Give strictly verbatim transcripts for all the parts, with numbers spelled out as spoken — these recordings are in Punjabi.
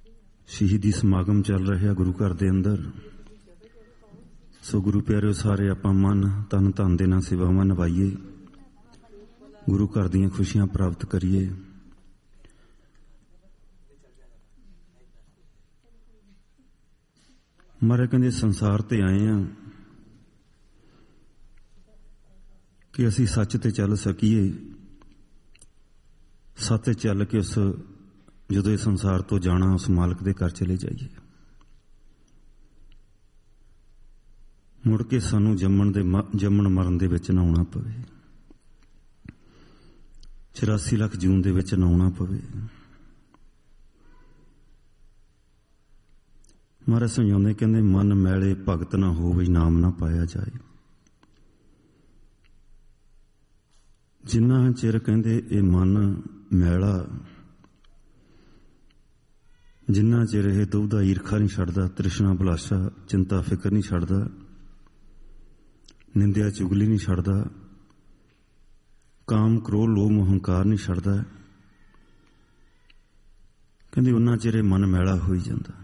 ਸ਼ਹੀਦੀ ਸਮਾਗਮ ਚੱਲ ਰਿਹਾ ਗੁਰੂ ਘਰ ਦੇ ਅੰਦਰ। ਸੋ ਗੁਰੂ ਪਿਆਰਿਓ, ਸਾਰੇ ਆਪਾਂ ਮਨ ਤਨ ਧਨ ਦੇ ਨਾਲ ਸੇਵਾਵਾਂ ਨਿਭਾਈਏ, ਗੁਰੂ ਘਰ ਦੀਆਂ ਖੁਸ਼ੀਆਂ ਪ੍ਰਾਪਤ ਕਰੀਏ। ਮਹਾਰਾਜ ਕਹਿੰਦੇ ਸੰਸਾਰ ਤੇ ਆਏ ਆ ਕਿ ਅਸੀਂ ਸੱਚ ਤੇ ਚੱਲ ਸਕੀਏ, ਸੱਚ ਤੇ ਚੱਲ ਕੇ ਉਸ ਜਦੋਂ ਇਹ ਸੰਸਾਰ ਤੋਂ ਜਾਣਾ ਉਸ ਮਾਲਕ ਦੇ ਘਰ ਚਲੇ ਜਾਈਏ। ਮੁੜ ਕੇ ਸਾਨੂੰ ਜੰਮਣ ਦੇ ਜੰਮਣ ਮਰਨ ਦੇ ਵਿੱਚ ਨਾ ਆਉਣਾ ਪਵੇ, ਚੁਰਾਸੀ ਲੱਖ ਜੂਨ ਦੇ ਵਿੱਚ ਨਾ ਆਉਣਾ ਪਵੇ। ਮਹਾਰਾਜ ਸਮਝਾਉਂਦੇ, ਕਹਿੰਦੇ ਮਨ ਮੈਲੇ ਭਗਤ ਨਾ ਹੋਵੇ, ਨਾਮ ਨਾ ਪਾਇਆ ਜਾਏ। ਜਿੰਨਾ ਚਿਰ ਕਹਿੰਦੇ ਇਹ ਮਨ ਮੈਲਾ, ਜਿੰਨਾ ਚਿਰ ਇਹ ਦੁਬਦਾ ਈਰਖਾ ਨਹੀਂ ਛੱਡਦਾ, ਤ੍ਰਿਸ਼ਨਾ ਬਲਾਸ਼ਾ ਚਿੰਤਾ ਫਿਕਰ ਨਹੀਂ ਛੱਡਦਾ, ਨਿੰਦਿਆ ਚੁਗਲੀ ਨਹੀਂ ਛੱਡਦਾ, ਕਾਮ ਕ੍ਰੋਧ ਲੋਭ ਹੰਕਾਰ ਨਹੀਂ ਛੱਡਦਾ, ਕਹਿੰਦੇ ਉਹਨਾਂ ਚਿਰ ਇਹ ਮਨ ਮੈਲਾ ਹੋਈ ਜਾਂਦਾ।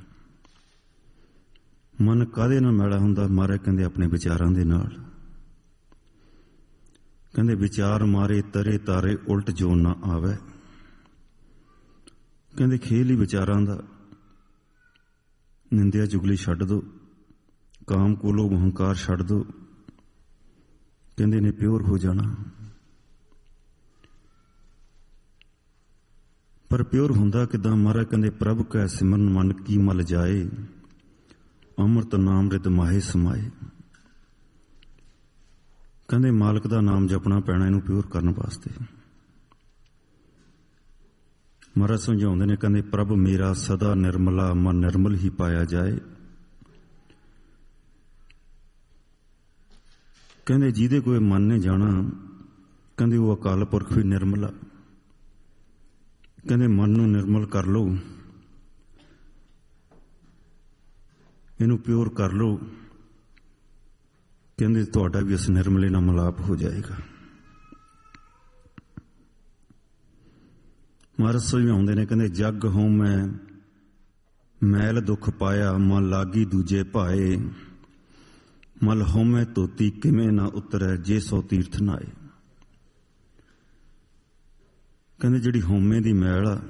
ਮਨ ਕਾਹਦੇ ਨਾਲ ਮੈਲਾ ਹੁੰਦਾ? ਮਹਾਰਾਜ ਕਹਿੰਦੇ ਆਪਣੇ ਵਿਚਾਰਾਂ ਦੇ ਨਾਲ। ਕਹਿੰਦੇ ਵਿਚਾਰ ਮਾਰੇ ਤਰੇ ਤਾਰੇ, ਉਲਟ ਜੋ ਨਾ ਆਵੇ। ਕਹਿੰਦੇ ਖੇਲ ਹੀ ਵਿਚਾਰਾਂ ਦਾ। ਨਿੰਦਿਆ ਚੁਗਲੀ ਛੱਡ ਦੋ, ਕਾਮ ਕੋਲੋਂ ਹੰਕਾਰ ਛੱਡ ਦੋ, ਕਹਿੰਦੇ ਨੇ ਪਿਓਰ ਹੋ ਜਾਣਾ। ਪਰ ਪਿਓਰ ਹੁੰਦਾ ਕਿੱਦਾਂ? ਮਹਾਰਾਜ ਕਹਿੰਦੇ ਪ੍ਰਭ ਕੈ ਸਿਮਰਨ ਮਨ ਕੀ ਮਲ ਜਾਏ, ਅੰਮ੍ਰਿਤ ਨਾਮ ਰਿਤ ਮਾਹੇ ਸਮਾਏ। ਕਹਿੰਦੇ ਮਾਲਕ ਦਾ ਨਾਮ ਜਪਣਾ ਪੈਣਾ ਇਹਨੂੰ ਪਿਓਰ ਕਰਨ ਵਾਸਤੇ। ਮਹਾਰਾਜ ਸਮਝਾਉਂਦੇ ਨੇ, ਕਹਿੰਦੇ ਪ੍ਰਭ ਮੇਰਾ ਸਦਾ ਨਿਰਮਲਾ, ਮਨ ਨਿਰਮਲ ਹੀ ਪਾਇਆ ਜਾਏ। ਕਹਿੰਦੇ ਜਿਹਦੇ ਕੋਈ ਮਨ ਨੇ ਜਾਣਾ, ਕਹਿੰਦੇ ਉਹ ਅਕਾਲ ਪੁਰਖ ਵੀ ਨਿਰਮਲਾ। ਕਹਿੰਦੇ ਮਨ ਨੂੰ ਨਿਰਮਲ ਕਰ ਲਓ, ਇਹਨੂੰ ਪਿਓਰ ਕਰ ਲਓ, ਕਹਿੰਦੇ ਤੁਹਾਡਾ ਵੀ ਇਸ ਨਿਰਮਲੇ ਨਾਲ ਮਿਲਾਪ ਹੋ ਜਾਏਗਾ। ਮਹਾਰਾਜ ਸਮਝਾਉਂਦੇ ਨੇ, ਕਹਿੰਦੇ ਜਗ ਹੋਂ ਮੈਂ ਮੈਲ ਦੁੱਖ ਪਾਇਆ, ਮਨ ਲਾਗੀ ਦੂਜੇ ਭਾਏ, ਮਲ ਹੋਮੈ ਧੋਤੀ ਕਿਵੇਂ ਨਾ ਉਤਰੈ, ਜੇ ਸੋ ਤੀਰਥ ਨਾਏ। ਕਹਿੰਦੇ ਜਿਹੜੀ ਹੋਮੇ ਦੀ ਮੈਲ ਆ,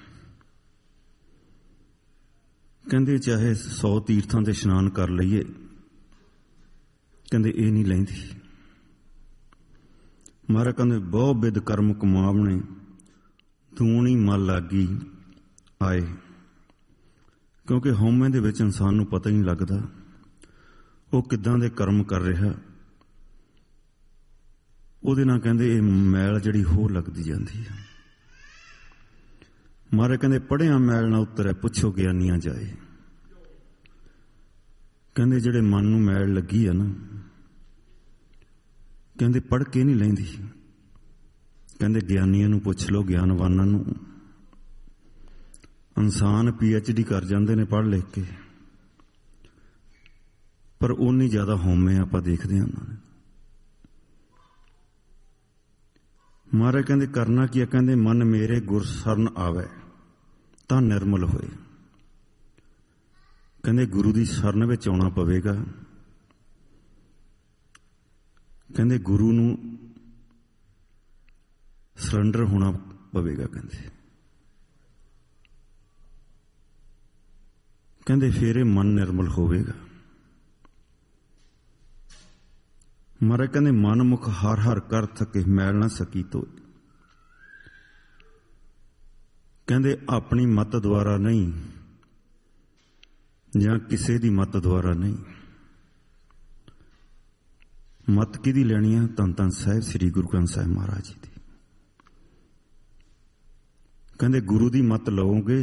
ਕਹਿੰਦੇ ਚਾਹੇ ਸੌ ਤੀਰਥਾਂ ਤੇ ਇਸ਼ਨਾਨ ਕਰ ਲਈਏ, ਕਹਿੰਦੇ ਇਹ ਨਹੀਂ ਲੈਂਦੀ। ਮਹਾਰਾਜ ਕਹਿੰਦੇ ਬਹੁ ਬਿਦ ਕਰਮ ਕਮਾਵਣੇ, ਦੂਣੀ ਮਲ ਲਾਗੀ ਆਏ। ਕਿਉਂਕਿ ਹਉਮੈ ਦੇ ਵਿੱਚ ਇਨਸਾਨ ਨੂੰ ਪਤਾ ਹੀ ਨਹੀਂ ਲੱਗਦਾ ਉਹ ਕਿੱਦਾਂ ਦੇ ਕਰਮ ਕਰ ਰਿਹਾ, ਉਹਦੇ ਨਾਲ ਕਹਿੰਦੇ ਇਹ ਮੈਲ ਜਿਹੜੀ ਹੋਰ ਲੱਗਦੀ ਜਾਂਦੀ ਹੈ। ਮਹਾਰਾਜ ਕਹਿੰਦੇ ਪੜ੍ਹਿਆ ਮੈਲ ਨਾ ਉਤਰੈ, ਪੁੱਛੋ ਗਿਆਨੀਆਂ ਜਾਏ। ਕਹਿੰਦੇ ਜਿਹੜੇ ਮਨ ਨੂੰ ਮੈਲ ਲੱਗੀ ਆ ਨਾ, ਕਹਿੰਦੇ ਪੜ੍ਹ ਕੇ ਨਹੀਂ ਲੈਂਦੀ। ਕਹਿੰਦੇ ਗਿਆਨੀਆਂ ਨੂੰ ਪੁੱਛ ਲਓ, ਗਿਆਨਵਾਨਾਂ ਨੂੰ। ਇਨਸਾਨ ਪੀ ਐਚ ਡੀ ਕਰ ਜਾਂਦੇ ਨੇ ਪੜ੍ਹ ਲਿਖ ਕੇ, ਪਰ ਓਨੀ ਜ਼ਿਆਦਾ ਹਉਮੈ ਆਪਾਂ ਦੇਖਦੇ ਹਾਂ ਉਹਨਾਂ ਨੇ। ਮਹਾਰਾਜ ਕਹਿੰਦੇ ਕਰਨਾ ਕੀ ਆ? ਕਹਿੰਦੇ ਮਨ ਮੇਰੇ ਗੁਰ ਸਰਨ ਆਵੇ ਤਾਂ ਨਿਰਮਲ ਹੋਏ। ਕਹਿੰਦੇ ਗੁਰੂ ਦੀ ਸ਼ਰਨ ਵਿੱਚ ਆਉਣਾ ਪਵੇਗਾ। ਕਹਿੰਦੇ ਗੁਰੂ ਨੂੰ ਸਰੈਂਡਰ ਹੋਣਾ ਪਵੇਗਾ। ਕਹਿੰਦੇ ਕਹਿੰਦੇ ਫਿਰ ਇਹ ਮਨ ਨਿਰਮਲ ਹੋਵੇਗਾ। ਮਹਾਰਾਜ ਕਹਿੰਦੇ ਮਨ ਮੁਖ ਹਰ ਹਰ ਕਰ ਥਕੇ, ਮੈਲ ਨਾ ਸਕੀ ਤੋਏ। ਕਹਿੰਦੇ ਆਪਣੀ ਮੱਤ ਦੁਆਰਾ ਨਹੀਂ ਜਾਂ ਕਿਸੇ ਦੀ ਮੱਤ ਦੁਆਰਾ ਨਹੀਂ। ਮੱਤ ਕਿਹਦੀ ਲੈਣੀ ਆ? ਧੰਨ ਧੰਨ ਸਾਹਿਬ ਸ੍ਰੀ ਗੁਰੂ ਗ੍ਰੰਥ ਸਾਹਿਬ ਮਹਾਰਾਜ ਜੀ ਦੀ। ਕਹਿੰਦੇ ਗੁਰੂ ਦੀ ਮੱਤ ਲਓਗੇ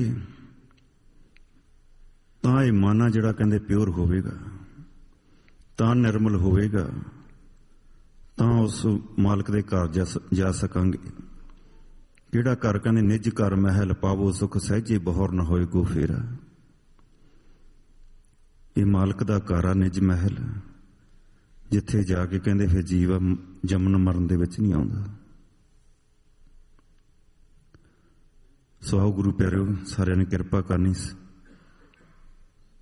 ਤਾਂ ਇਹ ਮਨ ਆ ਜਿਹੜਾ ਕਹਿੰਦੇ ਪਿਓਰ ਹੋਵੇਗਾ, ਤਾਂ ਨਿਰਮਲ ਹੋਵੇਗਾ, ਤਾਂ ਉਸ ਮਾਲਕ ਦੇ ਘਰ ਜਾ ਜਾ ਸਕਾਂਗੇ। ਕਿਹੜਾ ਘਰ? ਕਹਿੰਦੇ ਨਿਜ ਘਰ ਮਹਿਲ ਪਾਵੋ, ਸੁਖ ਸਹਿਜੇ ਬਹੁਰ ਨਾ ਹੋਏ ਗੋ ਫੇਰਾ। ਇਹ ਮਾਲਕ ਦਾ ਘਰ ਆ, ਨਿਜ ਮਹਿਲ, ਜਿੱਥੇ ਜਾ ਕੇ ਕਹਿੰਦੇ ਫਿਰ ਜੀਵ ਜੰਮਣ ਮਰਨ ਦੇ ਵਿੱਚ ਨਹੀਂ ਆਉਂਦਾ। ਸੋ ਆਓ ਗੁਰੂ ਪਿਆਰਿਓ, ਸਾਰਿਆਂ ਨੇ ਕਿਰਪਾ ਕਰਨੀ,